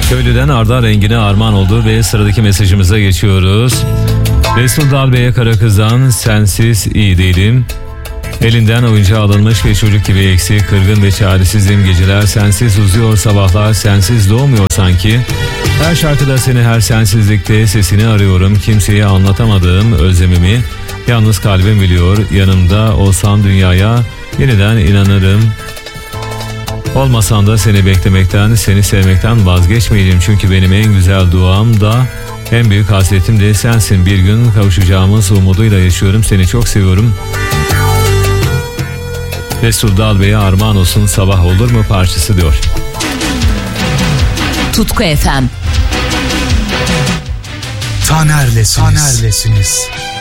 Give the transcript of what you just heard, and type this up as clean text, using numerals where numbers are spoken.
Köylüden Arda rengine armağan oldu ve sıradaki mesajımıza geçiyoruz. Resul Dalbey'e kara kızdan sensiz iyi değilim. Elinden oyuncağı alınmış ve çocuk gibi eksik, kırgın ve çaresizim, geceler sensiz uzuyor, sabahlar sensiz doğmuyor sanki. Her şarkıda seni, her sensizlikte sesini arıyorum. Kimseye anlatamadığım özlemimi yalnız kalbim biliyor. Yanımda olsan dünyaya yeniden inanırım. Olmasan da seni beklemekten, seni sevmekten vazgeçmeyeceğim. Çünkü benim en güzel duam da, en büyük hasretim de sensin. Bir gün kavuşacağımız umuduyla yaşıyorum. Seni çok seviyorum. Resul Dalbey'e armağan olsun sabah olur mu parçası diyor. Tutku FM. Taner'lesiniz.